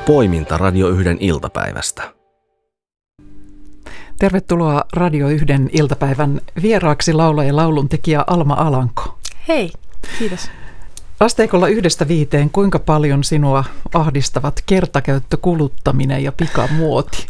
Poiminta Radio 1 iltapäivästä. Tervetuloa Radio 1 iltapäivän vieraaksi laulaja ja lauluntekijä Alma Alanko. Hei, kiitos. Asteikolla 1-5, kuinka paljon sinua ahdistavat kertakäyttökuluttaminen ja pikamuoti?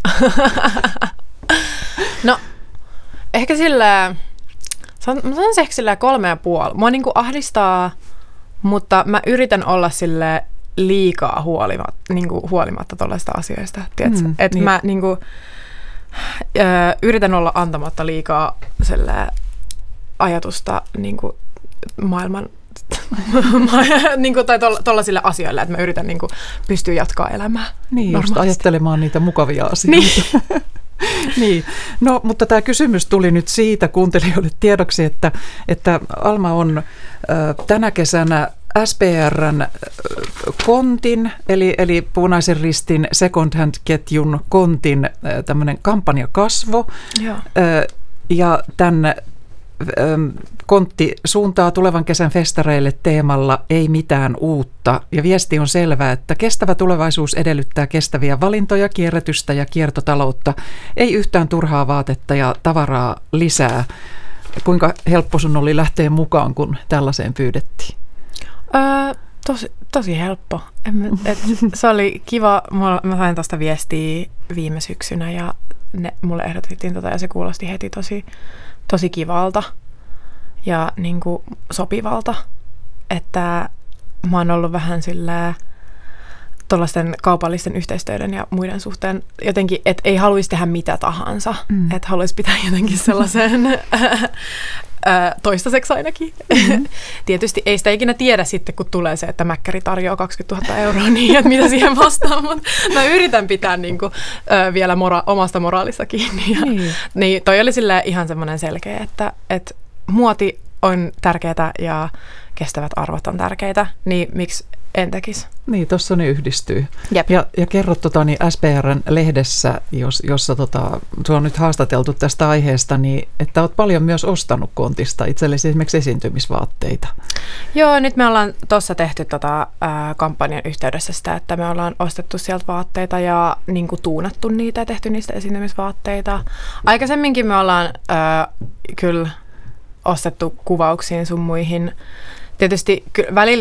No, ehkä silleen, sanoisin ehkä silleen 3,5. Mua niinku ahdistaa, mutta mä yritän olla silleen liikaa huolimatta tollaista asioista. Että mä niinku, yritän olla antamatta liikaa ajatusta niinku maailman niinku, tai tollasille asioille, että mä yritän niinku pystyä jatkaa elämää. Niin, just ajattelemaan niitä mukavia asioita. Niin. Niin. No, mutta tämä kysymys tuli nyt siitä kuuntelijoille tiedoksi, että Alma on tänä kesänä SPR:n Kontin, eli Punaisen Ristin Second Hand-ketjun Kontin tämmöinen kampanjakasvo. Ja tämän Kontti suuntaa tulevan kesän festareille teemalla Ei mitään uutta. Ja viesti on selvä, että kestävä tulevaisuus edellyttää kestäviä valintoja, kierrätystä ja kiertotaloutta. Ei yhtään turhaa vaatetta ja tavaraa lisää. Kuinka helppo sun oli lähteä mukaan, kun tällaiseen pyydettiin? Tosi helppo. Se oli kiva. Mä sain tästä viestiä viime syksynä ja mulle ehdotettiin ja se kuulosti heti tosi kivalta ja niin kuin sopivalta, että mä oon ollut vähän silleen tuollaisten kaupallisten yhteistyöiden ja muiden suhteen jotenkin, että ei haluaisi tehdä mitä tahansa, että haluaisi pitää jotenkin sellaisen toistaiseksi ainakin. Tietysti ei sitä ikinä tiedä sitten, kun tulee se, että Mäkkäri tarjoaa 20 000 euroa, niin että mitä siihen vastaan, mutta mä yritän pitää niin kuin, vielä omasta moraalista kiinni. Niin toi oli silleen ihan semmoinen selkeä, että muoti on tärkeää ja kestävät arvot on tärkeitä, niin miksi en tekisi? Niin, tuossa ne yhdistyy. Jep. Ja kerro SPR:n lehdessä, jossa sua on nyt haastateltu tästä aiheesta, niin että olet paljon myös ostanut Kontista itsellesi esimerkiksi esiintymisvaatteita. Joo, nyt me ollaan tuossa tehty kampanjan yhteydessä sitä, että me ollaan ostettu sieltä vaatteita ja niin kuin tuunattu niitä ja tehty niistä esiintymisvaatteita. Aikaisemminkin me ollaan kyllä ostettu kuvauksiin sun muihin. Tietysti välillä